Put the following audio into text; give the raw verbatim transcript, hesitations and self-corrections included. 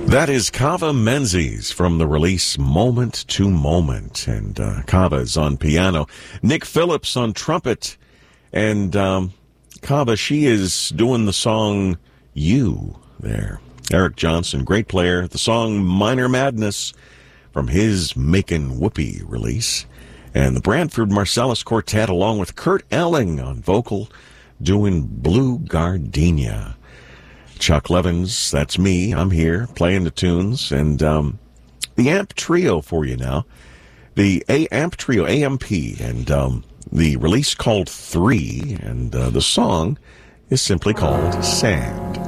That is Kava Menzies from the release Moment to Moment. And uh, Kava is on piano, Nick Phillips on trumpet, and um, Kava, she is doing the song You there. Eric Johnson, great player. The song Minor Madness from his Makin' Whoopee release. And the Branford Marsalis Quartet along with Kurt Elling on vocal doing Blue Gardenia. Chuck Levins, that's me. I'm here playing the tunes. And um, the Amp Trio for you now. The A Amp Trio, A M P, and um, the release called Three. And uh, the song is simply called Sand.